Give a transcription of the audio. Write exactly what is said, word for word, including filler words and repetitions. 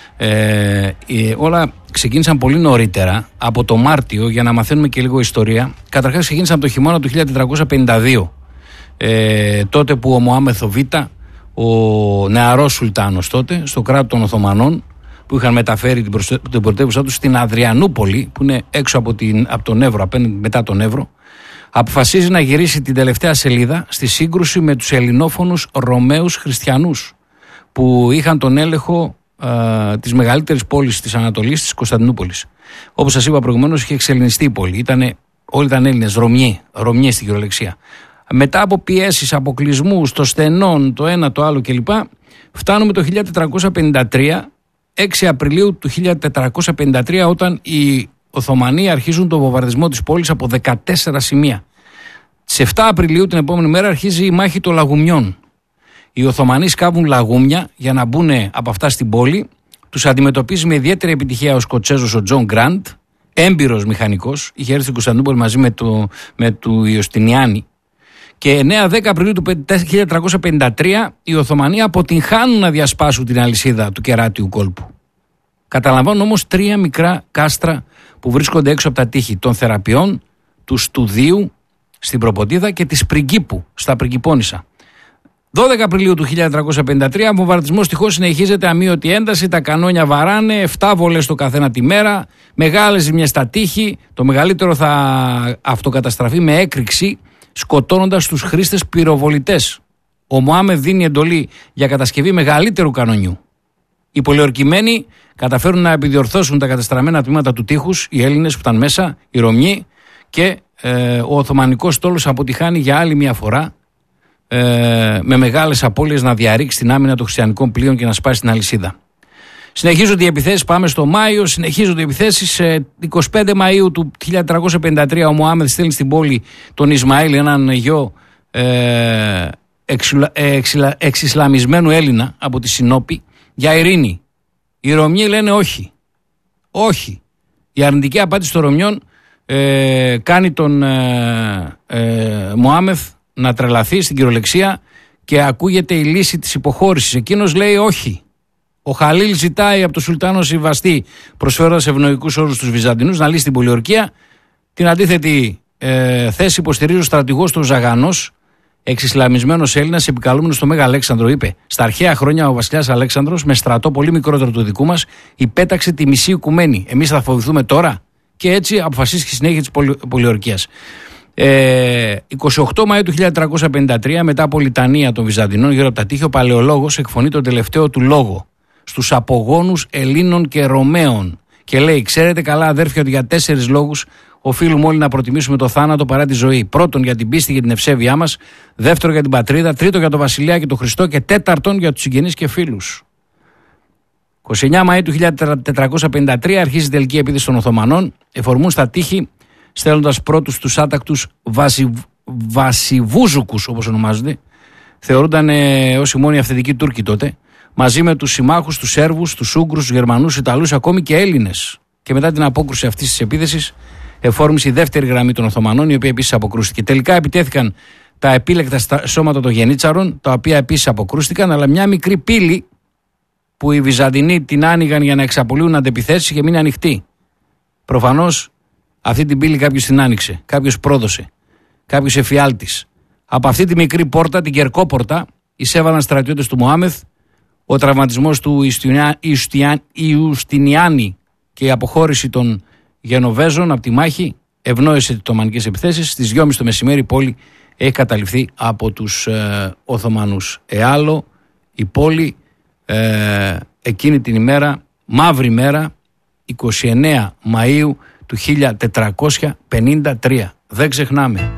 Ε, ε, όλα ξεκίνησαν πολύ νωρίτερα, από το Μάρτιο, για να μαθαίνουμε και λίγο ιστορία. Καταρχάς ξεκίνησαν από το χειμώνα του χίλια τετρακόσια πενήντα δύο, ε, τότε που ο Μωάμεθ ο Β, ο νεαρός Σουλτάνος τότε, στο κράτο των Οθωμανών, που είχαν μεταφέρει την, προστε... την πρωτεύουσά τους στην Αδριανούπολη, που είναι έξω από, την... από τον Εύρο, απέναντι μετά τον Εύρο, αποφασίζει να γυρίσει την τελευταία σελίδα στη σύγκρουση με τους ελληνόφωνους Ρωμαίους Χριστιανούς, που είχαν τον έλεγχο α, της μεγαλύτερης πόλης της Ανατολής, της Κωνσταντινούπολης. Όπως σας είπα προηγουμένως, είχε εξελληνιστεί η πόλη. Ήτανε, όλοι ήταν Έλληνες, Ρωμιοί, Ρωμιοί στην κυριολεξία. Μετά από πιέσεις, αποκλεισμούς, το στενόν, το ένα, το άλλο κλπ., φτάνουμε το χίλια τετρακόσια πενήντα τρία, έξι Απριλίου του χίλια τετρακόσια πενήντα τρία, όταν οι Οθωμανοί αρχίζουν τον βομβαρδισμό της πόλης από δεκατέσσερα σημεία. Στις επτά Απριλίου, την επόμενη μέρα, αρχίζει η μάχη των Λαγουμιών. Οι Οθωμανοί σκάβουν λαγούμια για να μπουν από αυτά στην πόλη. Τους αντιμετωπίζει με ιδιαίτερη επιτυχία ο Σκοτσέζος ο Τζον Γκραντ, έμπειρος μηχανικός, είχε έρθει στην Κωνσταντινούπολη μαζί με, το, με του Ιωστινιάνη. Και εννέα δέκα Απριλίου του χίλια τετρακόσια πενήντα τρία οι Οθωμανοί αποτυγχάνουν να διασπάσουν την αλυσίδα του κεράτιου κόλπου. Καταλαμβάνουν όμως τρία μικρά κάστρα που βρίσκονται έξω από τα τείχη των Θεραπειών, του Στουδίου στην Προποτίδα και της Πριγκίπου στα Πριγκιπώνισσα. δώδεκα Απριλίου του χίλια τετρακόσια πενήντα τρία, ο βομβαρδισμός τυχώς συνεχίζεται αμείωτη ένταση, τα κανόνια βαράνε, επτά βολές το καθένα τη μέρα, μεγάλες ζημιές στα τείχη, το μεγαλύτερο θα αυτοκαταστραφεί με έκρηξη, σκοτώνοντας τους χρήστες πυροβολητές. Ο Μωάμεθ δίνει εντολή για κατασκευή μεγαλύτερου κανονιού. Οι πολιορκημένοι καταφέρουν να επιδιορθώσουν τα καταστραμμένα τμήματα του τείχους, οι Έλληνες που ήταν μέσα, οι Ρωμιοί, και ε, ο Οθωμανικός στόλος αποτυχάνει για άλλη μια φορά, ε, με μεγάλες απώλειες, να διαρρήξει την άμυνα των χριστιανικών πλοίων και να σπάσει την αλυσίδα. Συνεχίζονται οι επιθέσεις, πάμε στο Μάιο, συνεχίζονται οι επιθέσεις. εικοστή πέμπτη Μαΐου του χίλια τετρακόσια πενήντα τρία ο Μωάμεθ στέλνει στην πόλη τον Ισμαήλ, έναν γιο ε, εξισλαμισμένου Έλληνα από τη Συνόπη, για ειρήνη. Οι Ρωμιοί λένε όχι. Όχι. Η αρνητική απάντηση των Ρωμιών ε, κάνει τον ε, ε, Μωάμεθ να τρελαθεί στην κυριολεξία και ακούγεται η λύση της υποχώρησης. Εκείνος λέει όχι. Ο Χαλίλ ζητάει από τον Σουλτάνο Σιβαστή, προσφέροντας ευνοϊκούς όρους στους Βυζαντινούς, να λύσει την πολιορκία. Την αντίθετη ε, θέση υποστηρίζει ο στρατηγός του Ζαγανός, εξισλαμισμένος Έλληνας, επικαλούμενος στο Μέγα Αλέξανδρο. Είπε: στα αρχαία χρόνια ο βασιλιάς Αλέξανδρος, με στρατό πολύ μικρότερο του δικού μας, υπέταξε τη μισή οικουμένη. Εμείς θα φοβηθούμε τώρα? Και έτσι αποφασίστηκε η συνέχεια της πολι, πολιορκίας. Ε, εικοστή όγδοη Μαΐου του χίλια τετρακόσια πενήντα τρία, μετά από λιτανία των Βυζαντινών γύρω από τα τείχη, ο Παλαιολόγος εκφωνεί τον τελευταίο του λόγο στους απογόνους Ελλήνων και Ρωμαίων και λέει: ξέρετε καλά, αδέρφια, ότι για τέσσερις λόγους οφείλουμε όλοι να προτιμήσουμε το θάνατο παρά τη ζωή. Πρώτον, για την πίστη και την ευσέβειά μας. Δεύτερον, για την πατρίδα. Τρίτον, για τον Βασιλιά και τον Χριστό. Και τέταρτον, για τους συγγενείς και φίλους. εικοστή ενάτη Μαΐου του χίλια τετρακόσια πενήντα τρία αρχίζει η τελική επίθεση των Οθωμανών. Εφορμούν στα τείχη, στέλνοντας πρώτους τους άτακτους βασι... Βασιβούζουκους, όπως ονομάζονται. Θεωρούνταν ε, ως οι μόνοι αυθεντικοί Τούρκοι τότε. Μαζί με τους συμμάχους, τους Σέρβους, τους Ούγγρους, τους Γερμανούς, Ιταλούς, ακόμη και Έλληνες. Και μετά την απόκρουση αυτής της επίθεσης, εφόρμησε η δεύτερη γραμμή των Οθωμανών, η οποία επίσης αποκρούστηκε. Τελικά επιτέθηκαν τα επίλεκτα σώματα των Γενίτσαρων, τα οποία επίσης αποκρούστηκαν, αλλά μια μικρή πύλη που οι Βυζαντινοί την άνοιγαν για να εξαπολύουν αντεπιθέσεις είχε μείνει ανοιχτή. Προφανώς αυτή την πύλη κάποιος την άνοιξε, κάποιος πρόδωσε, κάποιος εφιάλτης. Από αυτή τη μικρή πόρτα, την Κερκόπορτα, εισέβαλαν στρατιώτες του Μωάμεθ. Ο τραυματισμός του Ιουστινιάνη και η αποχώρηση των Γενοβέζων από τη μάχη ευνόησε τις Οθωμανικές επιθέσεις. Στις δυόμιση το μεσημέρι η πόλη έχει καταληφθεί από τους ε, Οθωμανούς. Εάλλο η πόλη ε, εκείνη την ημέρα, μαύρη μέρα, εικοστή ενάτη Μαΐου του χίλια τετρακόσια πενήντα τρία. Δεν ξεχνάμε.